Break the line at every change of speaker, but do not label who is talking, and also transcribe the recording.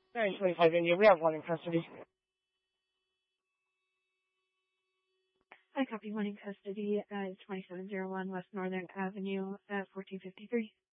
925 India, we have one in custody.
I copy one in custody at 2701 West Northern Avenue at 1453.